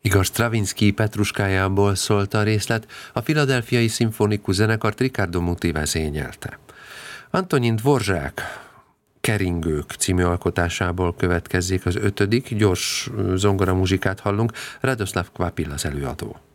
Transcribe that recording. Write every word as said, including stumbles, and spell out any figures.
Igor Stravinsky Petruskájából szólt a részlet, a Philadelphiai Szimfonikus Zenekart Riccardo Muti vezényelte. Antonin Dvorak Keringők című alkotásából következzék az ötödik, gyors zongoramuzsikát hallunk, Radoslav Kvapil az előadó.